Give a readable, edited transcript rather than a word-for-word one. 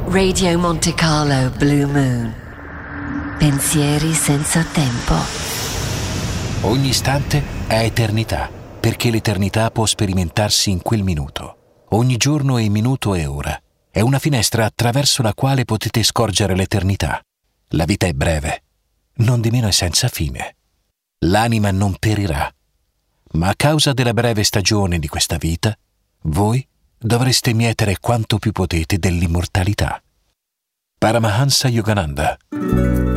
Radio Monte Carlo Blue Moon. Pensieri senza tempo. Ogni istante è eternità, perché l'eternità può sperimentarsi in quel minuto. Ogni giorno e minuto è ora. È una finestra attraverso la quale potete scorgere l'eternità. La vita è breve, non di meno è senza fine. L'anima non perirà, ma a causa della breve stagione di questa vita, voi dovreste mietere quanto più potete dell'immortalità. Paramahansa Yogananda.